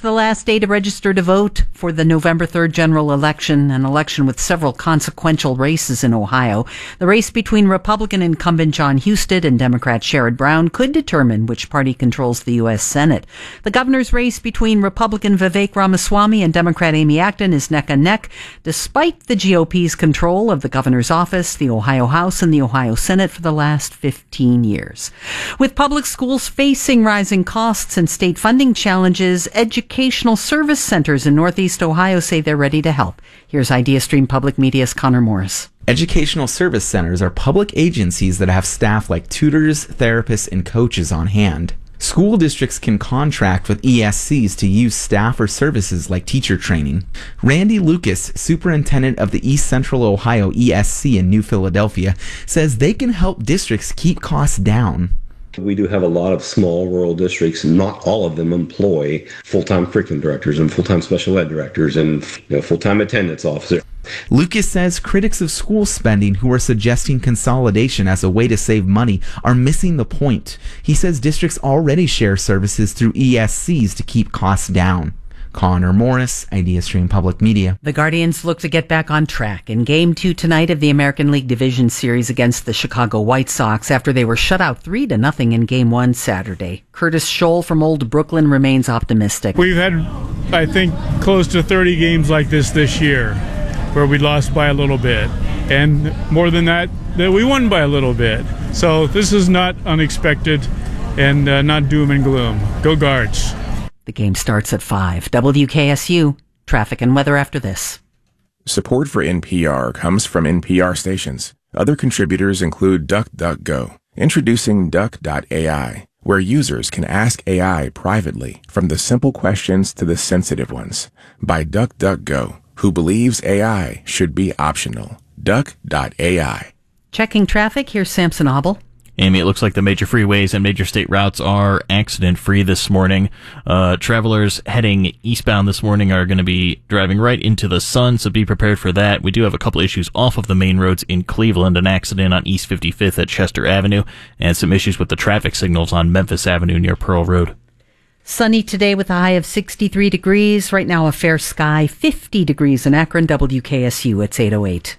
the last day to register to vote for the November 3rd general election, an election with several consequential races in Ohio. The race between Republican incumbent John Husted and Democrat Sherrod Brown could determine which party controls the U.S. Senate. The governor's race between Republican Vivek Ramaswamy and Democrat Amy Acton is neck and neck, despite the GOP's control of the governor's office, the Ohio House, and the Ohio Senate for the last 15 years. With public schools facing rising costs and state funding challenges, educational service centers in Northeast Ohio say they're ready to help. Here's IdeaStream Public Media's Connor Morris. Educational service centers are public agencies that have staff like tutors, therapists, and coaches on hand. School districts can contract with ESCs to use staff or services like teacher training. Randy Lucas, superintendent of the East Central Ohio ESC in New Philadelphia, says they can help districts keep costs down. We do have a lot of small rural districts. Not all of them employ full-time curriculum directors and full-time special ed directors and full-time attendance officers. Lucas says critics of school spending who are suggesting consolidation as a way to save money are missing the point. He says districts already share services through ESCs to keep costs down. Connor Morris, IdeaStream Public Media. The Guardians look to get back on track in Game 2 tonight of the American League Division Series against the Chicago White Sox after they were shut out 3-0 in Game 1 Saturday. Curtis Scholl from Old Brooklyn remains optimistic. We've had, I think, close to 30 games like this year where we lost by a little bit. And more than that we won by a little bit. So this is not unexpected and not doom and gloom. Go Guards. The game starts at 5. WKSU. Traffic and weather after this. Support for NPR comes from NPR stations. Other contributors include DuckDuckGo. Introducing Duck.ai, where users can ask AI privately, from the simple questions to the sensitive ones. By DuckDuckGo, who believes AI should be optional. Duck.ai. Checking traffic, here's Samson Abel. Amy, it looks like the major freeways and major state routes are accident-free this morning. Travelers heading eastbound this morning are going to be driving right into the sun, so be prepared for that. We do have a couple issues off of the main roads in Cleveland, an accident on East 55th at Chester Avenue, and some issues with the traffic signals on Memphis Avenue near Pearl Road. Sunny today with a high of 63 degrees. Right now a fair sky, 50 degrees in Akron. WKSU, it's 8:08.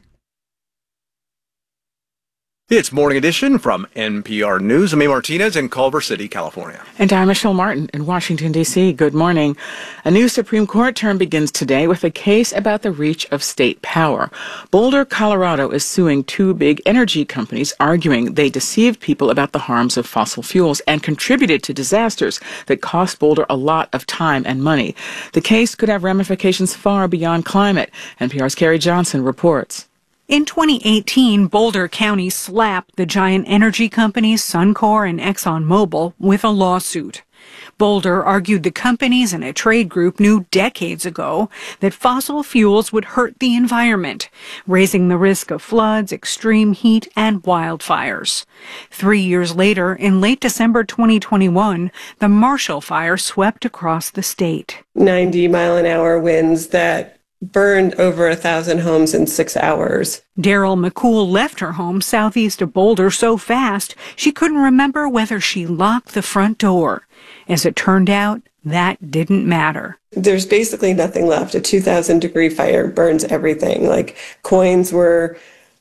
It's Morning Edition from NPR News. I'm A. Martinez in Culver City, California. And I'm Michelle Martin in Washington, D.C. Good morning. A new Supreme Court term begins today with a case about the reach of state power. Boulder, Colorado is suing two big energy companies, arguing they deceived people about the harms of fossil fuels and contributed to disasters that cost Boulder a lot of time and money. The case could have ramifications far beyond climate. NPR's Carrie Johnson reports. In 2018, Boulder County slapped the giant energy companies Suncor and ExxonMobil with a lawsuit. Boulder argued the companies and a trade group knew decades ago that fossil fuels would hurt the environment, raising the risk of floods, extreme heat, and wildfires. 3 years later, in late December 2021, the Marshall Fire swept across the state. 90-mile-an-hour winds that burned over 1,000 homes in 6 hours. Daryl McCool left her home southeast of Boulder so fast she couldn't remember whether she locked the front door. As it turned out, that didn't matter. There's basically nothing left. A 2,000-degree fire burns everything. Like coins were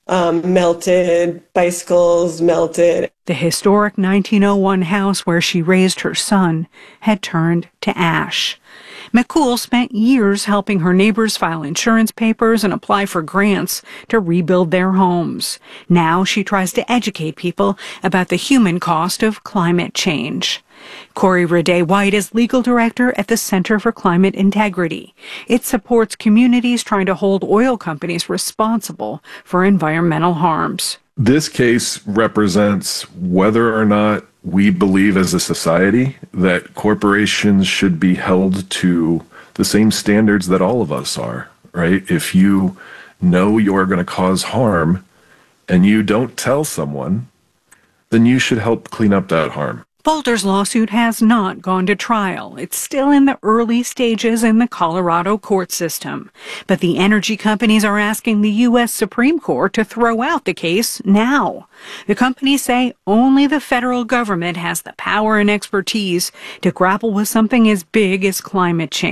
melted, bicycles melted. The historic 1901 house where she raised her son had turned to ash. McCool spent years helping her neighbors file insurance papers and apply for grants to rebuild their homes. Now she tries to educate people about the human cost of climate change. Corey Rade-White is legal director at the Center for Climate Integrity. It supports communities trying to hold oil companies responsible for environmental harms. This case represents whether or not we believe as a society that corporations should be held to the same standards that all of us are, right? If you know you're going to cause harm and you don't tell someone, then you should help clean up that harm. Boulder's lawsuit has not gone to trial. It's still in the early stages in the Colorado court system. But the energy companies are asking the U.S. Supreme Court to throw out the case now. The companies say only the federal government has the power and expertise to grapple with something as big as climate change.